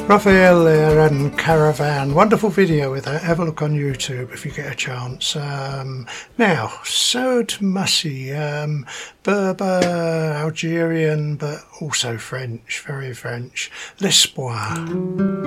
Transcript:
Raphael there and Caravan. Wonderful video with that. Have a look on YouTube if you get a chance. Now, Saud Massi, Berber, Algerian, but also French, very French. L'Espoir.